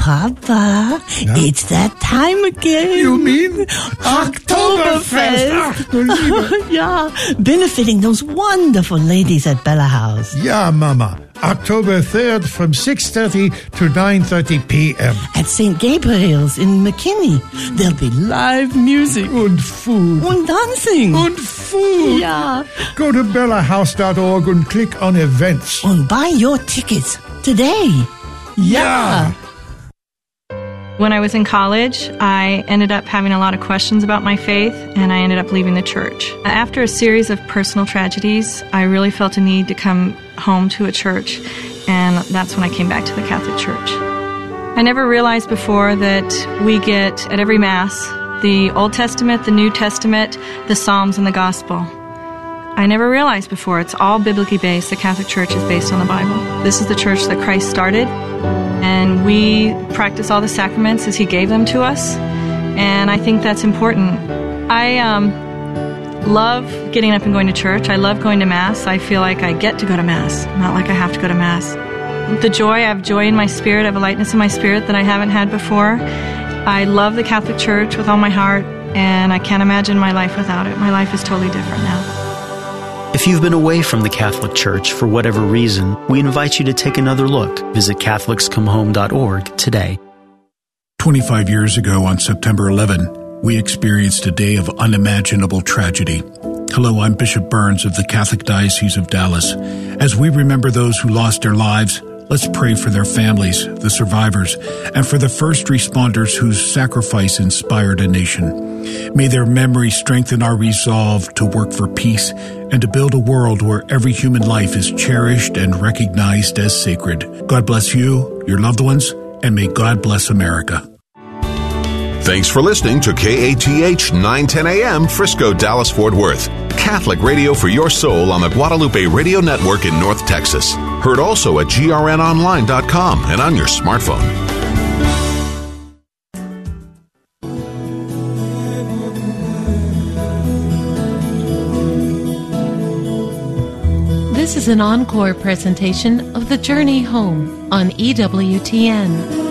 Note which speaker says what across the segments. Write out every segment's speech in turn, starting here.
Speaker 1: Papa, it's that time again.
Speaker 2: You mean
Speaker 1: Oktoberfest? Yeah, benefiting those wonderful ladies at Bella House.
Speaker 2: Yeah, Mama. October 3rd from 6:30 to 9:30 p.m.
Speaker 1: At St. Gabriel's in McKinney, there'll be live music.
Speaker 2: And food.
Speaker 1: And dancing.
Speaker 2: And food.
Speaker 1: Yeah.
Speaker 2: Go to bellahouse.org and click on events.
Speaker 1: And buy your tickets today. Yeah.
Speaker 3: When I was in college, I ended up having a lot of questions about my faith, and I ended up leaving the church. After a series of personal tragedies, I really felt a need to come home to a church, and that's when I came back to the Catholic Church. I never realized before that we get, at every Mass, the Old Testament, the New Testament, the Psalms, and the Gospel. I never realized before it's all biblically based. The Catholic Church is based on the Bible. This is the church that Christ started, and we practice all the sacraments as He gave them to us, and I think that's important. I love getting up and going to church. I love going to Mass. I feel like I get to go to Mass, not like I have to go to Mass. The joy, I have joy in my spirit, I have a lightness in my spirit that I haven't had before. I love the Catholic Church with all my heart, and I can't imagine my life without it. My life is totally different now.
Speaker 4: If you've been away from the Catholic Church for whatever reason, we invite you to take another look. Visit CatholicsComeHome.org today.
Speaker 5: 25 years ago on September 11, we experienced a day of unimaginable tragedy. Hello, I'm Bishop Burns of the Catholic Diocese of Dallas. As we remember those who lost their lives, let's pray for their families, the survivors, and for the first responders whose sacrifice inspired a nation. May their memory strengthen our resolve to work for peace and to build a world where every human life is cherished and recognized as sacred. God bless you, your loved ones, and may God bless America.
Speaker 6: Thanks for listening to KATH 910 AM, Frisco, Dallas, Fort Worth. Catholic radio for your soul on the Guadalupe Radio Network in North Texas. Heard also at grnonline.com and on your smartphone.
Speaker 7: This is an encore presentation of The Journey Home on EWTN.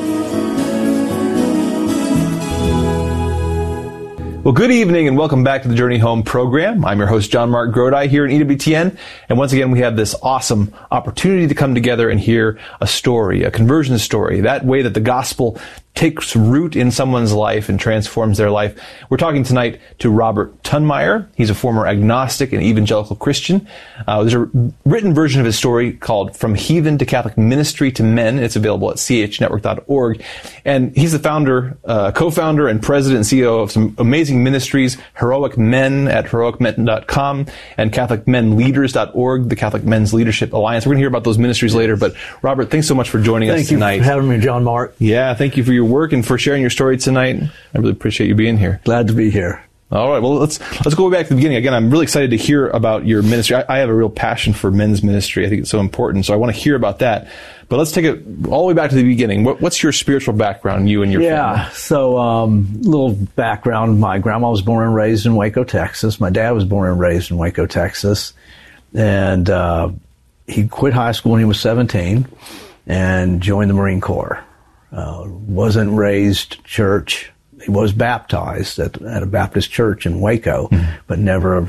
Speaker 8: Well, good evening and welcome back to the Journey Home program. I'm your host, John Mark Grodi, here in EWTN. And once again, we have this awesome opportunity to come together and hear a story, a conversion story, that way that the gospel takes root in someone's life and transforms their life. We're talking tonight to Robert Tunmeyer. He's a former agnostic and evangelical Christian. There's a written version of his story called From Heathen to Catholic Ministry to Men. It's available at chnetwork.org. And he's the founder, co-founder and president and CEO of some amazing ministries, Heroic Men at heroicmen.com and CatholicMenLeaders.org, the Catholic Men's Leadership Alliance. We're going to hear about those ministries later. But Robert, thanks so much for joining us tonight.
Speaker 9: Thank you for having me, John Mark.
Speaker 8: Yeah, thank you for your work and for sharing your story tonight. I really appreciate you being here.
Speaker 9: Glad to be here.
Speaker 8: All right, well, let's go back to the beginning. Again, I'm really excited to hear about your ministry. I have a real passion for men's ministry. I think it's so important, so I want to hear about that. But let's take it all the way back to the beginning. What's your spiritual background, you and your family?
Speaker 9: Yeah, so little background. My grandma was born and raised in Waco, Texas. My dad was born and raised in Waco, Texas. And he quit high school when he was 17 and joined the Marine Corps. Wasn't raised church. He was baptized at a Baptist church in Waco, but never